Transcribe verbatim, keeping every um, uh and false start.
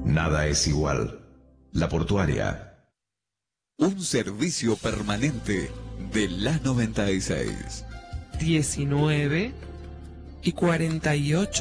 Nada es igual. La Portuaria. Un servicio permanente de la noventa y seis. diecinueve y cuarenta y ocho